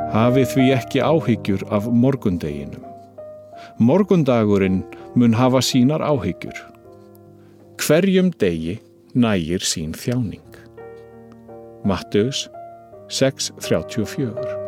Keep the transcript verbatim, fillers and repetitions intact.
Hafið því ekki áhyggjur af morgundeginum. Morgundagurinn mun hafa sínar áhyggjur. Hverjum degi nægir sín þjáning. Matteus sex þrjátíu og fjögur.